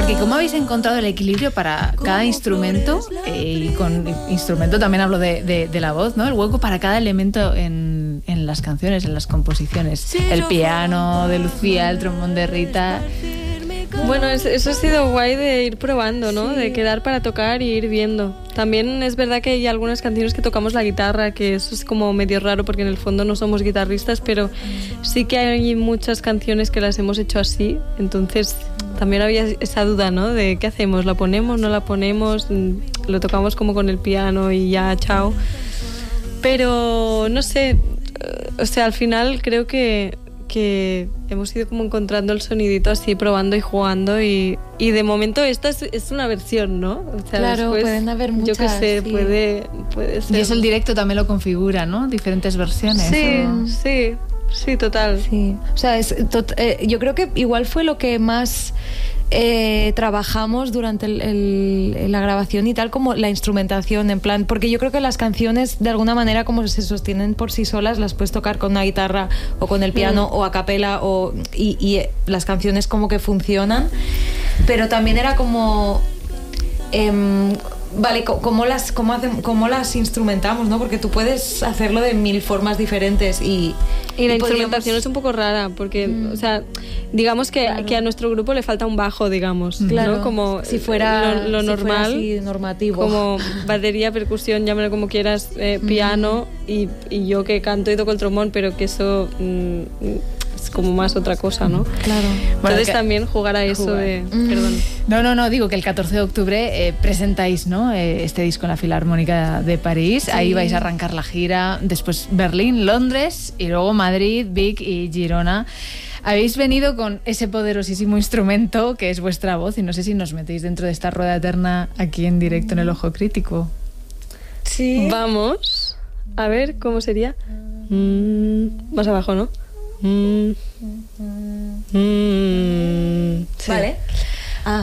Porque ¿cómo habéis encontrado el equilibrio para cada instrumento? Y con instrumento también hablo de la voz, ¿no? El hueco para cada elemento en las canciones, en las composiciones. El piano de Lucía, el trombón de Rita. Bueno, eso ha sido guay de ir probando, ¿no? Sí. De quedar para tocar y ir viendo. También es verdad que hay algunas canciones que tocamos la guitarra, que eso es como medio raro porque en el fondo no somos guitarristas, pero sí que hay muchas canciones que las hemos hecho así. Entonces también había esa duda, ¿no? De ¿qué hacemos? ¿La ponemos? ¿No la ponemos? Lo tocamos como con el piano y ya, chao. Pero no sé, o sea, al final creo que hemos ido como encontrando el sonidito así, probando y jugando y de momento esta es una versión, ¿no? O sea, claro, después, pueden haber muchas. Yo qué sé, sí. puede ser. Y eso el directo también lo configura, ¿no? Diferentes versiones. Sí, total. Sí. O sea, yo creo que igual fue lo que más trabajamos durante la grabación y tal, como la instrumentación, en plan, porque yo creo que las canciones de alguna manera como se sostienen por sí solas, las puedes tocar con una guitarra o con el piano o a capela y las canciones como que funcionan, pero también era como vale, ¿cómo las instrumentamos, ¿no? Porque tú puedes hacerlo de 1000 formas diferentes y la instrumentación es un poco rara porque, o sea, digamos que a nuestro grupo le falta un bajo, digamos, claro, ¿no? Como si fuera lo normal, si fuera así, normativo, como batería, percusión, llámalo como quieras, piano y yo que canto y toco el trombón, pero que eso es como más otra cosa, ¿no? Claro. Entonces también jugar a eso de... Perdón. No, digo que el 14 de octubre presentáis, ¿no? Este disco en la Filarmónica de París. Sí. Ahí vais a arrancar la gira. Después Berlín, Londres y luego Madrid, Vic y Girona. Habéis venido con ese poderosísimo instrumento que es vuestra voz y no sé si nos metéis dentro de esta rueda eterna aquí en directo en El Ojo Crítico. Sí. Vamos. A ver, ¿cómo sería? Más abajo, ¿no? Sí. Vale.